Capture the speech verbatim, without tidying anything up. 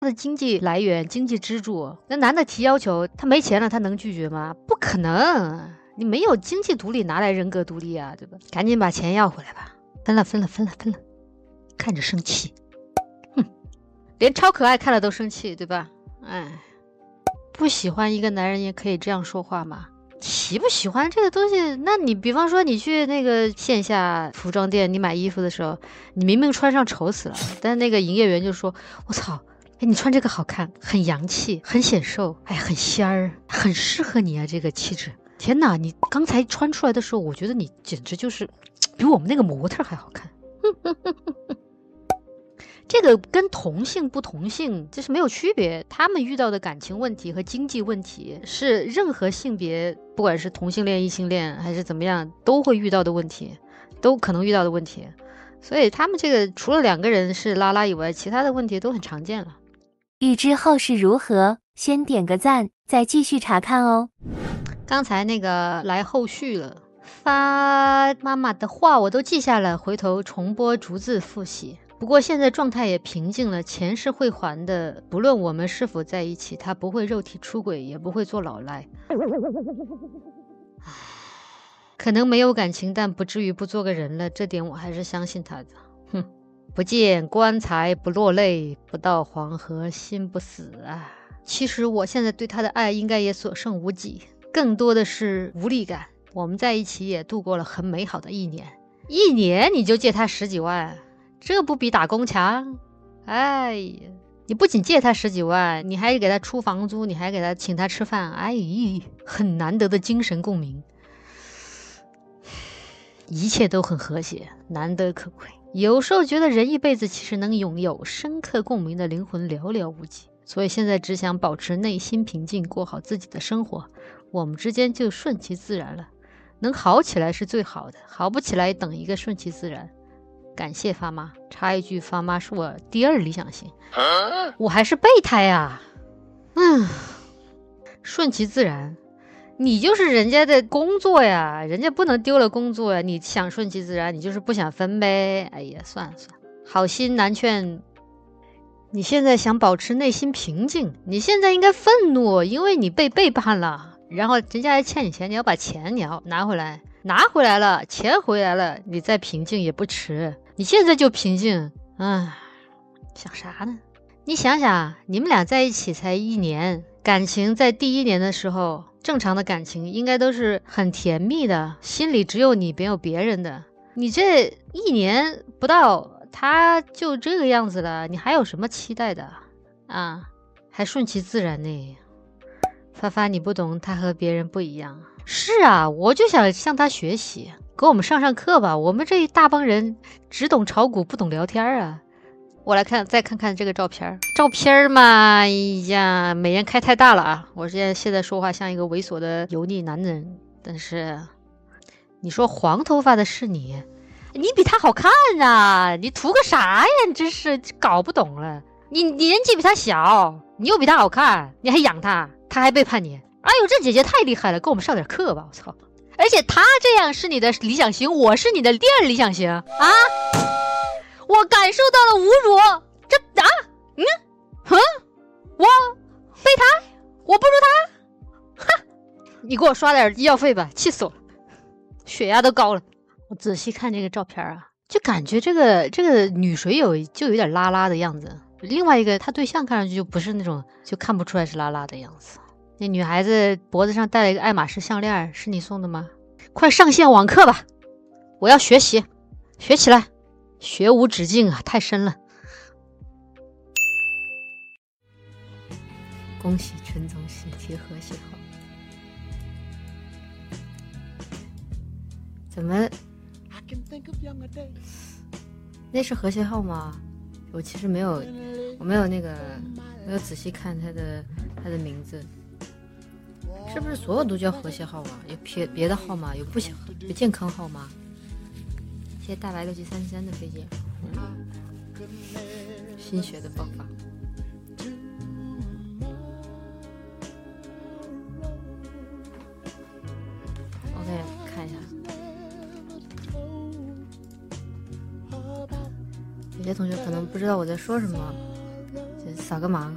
他的经济来源、经济支柱。那男的提要求，他没钱了，他能拒绝吗？不可能，你没有经济独立，拿来人格独立啊，对吧？赶紧把钱要回来吧，分了，分了，分了，分了，看着生气，哼，连超可爱看了都生气，对吧？哎，不喜欢一个男人也可以这样说话吗？喜不喜欢这个东西？那你比方说你去那个线下服装店，你买衣服的时候，你明明穿上丑死了，但是那个营业员就说：“我操！”哎，你穿这个好看，很洋气，很显瘦，哎，很仙儿，很适合你啊，这个气质。天哪，你刚才穿出来的时候，我觉得你简直就是比我们那个模特还好看。这个跟同性不同性这是没有区别，他们遇到的感情问题和经济问题是任何性别，不管是同性恋、异性恋还是怎么样，都会遇到的问题，都可能遇到的问题。所以他们这个除了两个人是拉拉以外，其他的问题都很常见了。 欲知后事如何，先点个赞，再继续查看哦。 刚才那个来后续了，发妈妈的话我都记下了，回头重播逐字复习。不过现在状态也平静了，钱是会还的，不论我们是否在一起，他不会肉体出轨，也不会做老赖。可能没有感情，但不至于不做个人了，这点我还是相信他的。哼。不见棺材不落泪，不到黄河心不死啊！其实我现在对他的爱应该也所剩无几，更多的是无力感。我们在一起也度过了很美好的一年，一年你就借他十几万，这不比打工强？哎呀，你不仅借他十几万，你还给他出房租，你还给他请他吃饭，哎，很难得的精神共鸣，一切都很和谐，难得可贵。有时候觉得人一辈子其实能拥有深刻共鸣的灵魂寥寥无几，所以现在只想保持内心平静，过好自己的生活，我们之间就顺其自然了。能好起来是最好的，好不起来等一个顺其自然。感谢发妈，插一句，发妈是我第二理想型，我还是备胎啊。嗯，顺其自然。你就是人家的工作呀，人家不能丢了工作呀，你想顺其自然，你就是不想分呗。哎呀，算了算了，好心难劝。你现在想保持内心平静，你现在应该愤怒，因为你被背叛了，然后人家还欠你钱，你要把钱你要拿回来，拿回来了，钱回来了，你再平静也不迟。你现在就平静，唉，想啥呢？你想想，你们俩在一起才一年，感情在第一年的时候，正常的感情应该都是很甜蜜的，心里只有你没有别人的。你这一年不到他就这个样子了，你还有什么期待的啊？还顺其自然呢。发发你不懂，他和别人不一样。是啊，我就想向他学习，给我们上上课吧，我们这一大帮人只懂炒股不懂聊天啊。我来看，再看看这个照片，照片嘛，哎呀，美颜开太大了啊！我现在现在说话像一个猥琐的油腻男人，但是你说黄头发的是你，你比他好看啊！你图个啥呀？你真是搞不懂了。你你年纪比他小，你又比他好看，你还养他，他还背叛你。哎呦，这姐姐太厉害了，给我们上点课吧！我操！而且他这样是你的理想型，我是你的第二理想型啊！我感受到了侮辱，这啊，嗯，哼，我备胎，我不如他，哈，你给我刷点医药费吧，气死我了，血压都高了。我仔细看这个照片啊，就感觉这个这个女水友就有点拉拉的样子，另外一个她对象看上去就不是那种，就看不出来是拉拉的样子。那女孩子脖子上戴了一个爱马仕项链，是你送的吗？快上线网课吧，我要学习，学起来。学无止境啊，太深了。恭喜陈总喜提和谐号。怎么？那是和谐号吗？我其实没有，我没有那个，没有仔细看他的他的名字。是不是所有都叫和谐号啊？有别别的号吗？有不小有健康号吗？谢谢大白六七三三的飞机、嗯、新学的方法。OK， 看一下，有些同学可能不知道我在说什么，就扫个盲。